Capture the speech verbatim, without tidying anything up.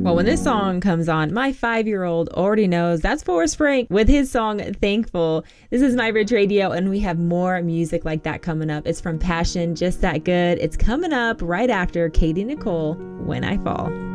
Well, when this song comes on, my five-year-old already knows that's Forrest Frank with his song Thankful. This is My Ridge Radio, and we have more music like that coming up. It's from Passion, Just That Good. It's coming up right after Katie Nicole, When I Fall.